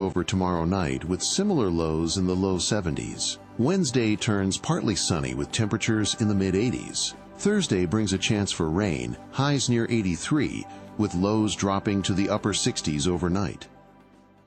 over tomorrow night with similar lows in the low 70s. Wednesday turns partly sunny with temperatures in the mid-80s. Thursday brings a chance for rain, highs near 83, with lows dropping to the upper 60s overnight.